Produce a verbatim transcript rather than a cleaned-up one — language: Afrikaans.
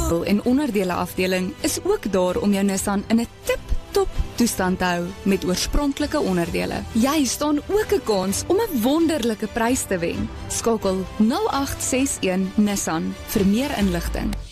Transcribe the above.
En onderdele afdeling is ook daar om jou Nissan in 'n tip-top toestand te hou met oorspronklike onderdele. Jy staan ook 'n kans om 'n wonderlike prys te wen. Skakel nul agt ses een Nissan vir meer inligting.